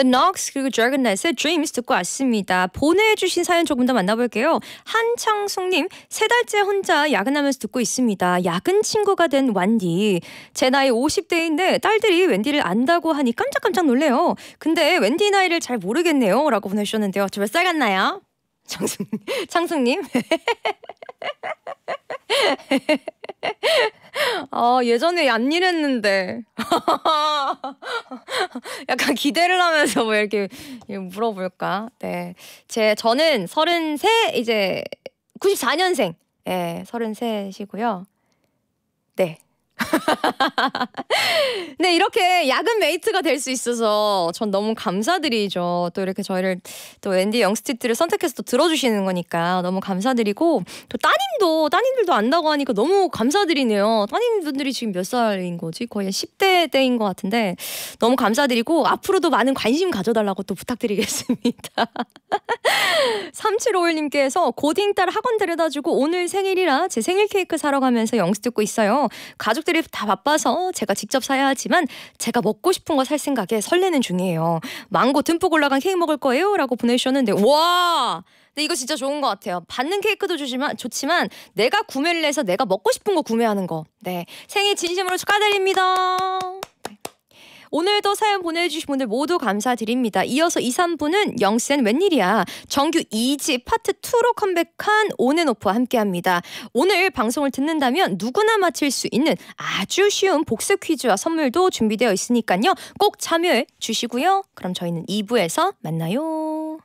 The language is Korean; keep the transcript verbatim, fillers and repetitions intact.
The Knocks 그리고 Dragon Knight의 Dreams 듣고 왔습니다. 보내주신 사연 조금 더 만나볼게요. 한창숙님, 세 달째 혼자 야근하면서 듣고 있습니다. 야근 친구가 된 완디. 제 나이 오십 대인데 딸들이 웬디를 안다고 하니 깜짝깜짝 놀래요. 근데 웬디 나이를 잘 모르겠네요. 라고 보내주셨는데요. 저 몇 살 같나요? 창숙, 창숙님. 아, 예전에 얀일했는데 약간 기대를 하면서 뭐 이렇게 물어볼까? 네, 제 저는 서른세 이제 구십사 년생, 예, 서른셋이고요. 네. 네, 이렇게 야근 메이트가 될 수 있어서 전 너무 감사드리죠. 또 이렇게 저희를 또 웬디 영스티트를 선택해서 또 들어주시는 거니까 너무 감사드리고, 또 따님도 따님들도 안다고 하니까 너무 감사드리네요. 따님분들이 지금 몇 살인 거지? 거의 십 대 때인 것 같은데 너무 감사드리고 앞으로도 많은 관심 가져달라고 또 부탁드리겠습니다. 삼칠오일님께서 고딩 딸 학원 데려다주고 오늘 생일이라 제 생일 케이크 사러 가면서 영수 듣고 있어요. 가족들이 다 바빠서 제가 직접 사야 하지만 제가 먹고 싶은 거 살 생각에 설레는 중이에요. 망고 듬뿍 올라간 케이크 먹을 거예요? 라고 보내주셨는데, 와! 근데 이거 진짜 좋은 것 같아요. 받는 케이크도 좋지만, 좋지만 내가 구매를 해서 내가 먹고 싶은 거 구매하는 거. 네, 생일 진심으로 축하드립니다. 오늘도 사연 보내주신 분들 모두 감사드립니다. 이어서 이, 삼 부는 영센 웬일이야 정규 이 집 파트 이로 컴백한 온앤오프와 함께합니다. 오늘 방송을 듣는다면 누구나 맞힐 수 있는 아주 쉬운 복습 퀴즈와 선물도 준비되어 있으니까요. 꼭 참여해 주시고요. 그럼 저희는 이 부에서 만나요.